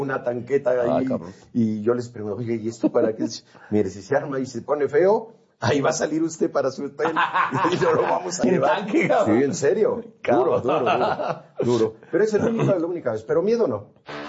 una tanqueta ahí, y yo les pregunto, oye, ¿y esto para qué? Mire, si se arma y se pone feo, ahí va a salir usted para su hotel y yo lo vamos a llevar. Sí, en serio. Duro. Pero es la única vez. Pero miedo no.